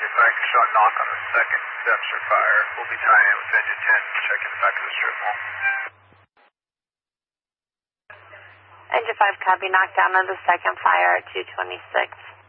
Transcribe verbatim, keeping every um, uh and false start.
ninety-five, you saw a knock on the second dumpster fire. We'll be tying in with engine ten, checking the back of the strip mall. Engine five, copy, knockdown of the second fire at two twenty-six.